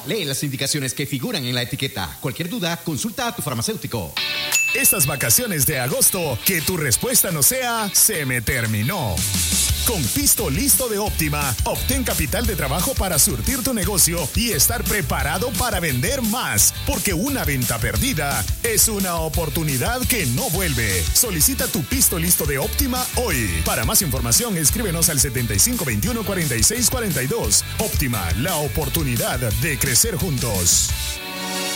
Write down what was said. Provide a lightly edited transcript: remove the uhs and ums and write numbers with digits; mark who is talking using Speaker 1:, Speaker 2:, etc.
Speaker 1: Lee las indicaciones que figuran en la etiqueta. Cualquier duda, consulta a tu farmacéutico.
Speaker 2: Estas vacaciones de agosto, que tu respuesta no sea "se me terminó". Con Pisto Listo de Óptima, obtén capital de trabajo para surtir tu negocio y estar preparado para vender más, porque una venta perdida es una oportunidad que no vuelve. Solicita tu Pisto Listo de Óptima hoy. Para más información, escríbenos al 7521-4642. Óptima, la oportunidad de crecer juntos.